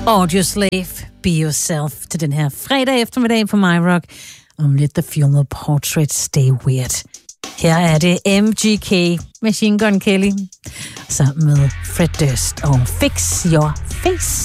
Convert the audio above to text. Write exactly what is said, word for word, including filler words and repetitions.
Audioslave, Be Yourself til den her fredag eftermiddag på MyRock. Om lidt The Funeral Portrait, Stay Weird. Her er det M G K, Machine Gun Kelly, sammen med Fred Durst og Fix Your Face.